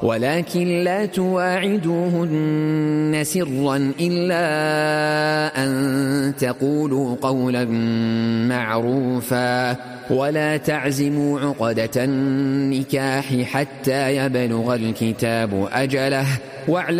ولكن لا تواعدوهن سرا إلا أن تقولوا قولا معروفا ولا تعزموا عقدة النكاح حتى يبلغ الكتاب أجله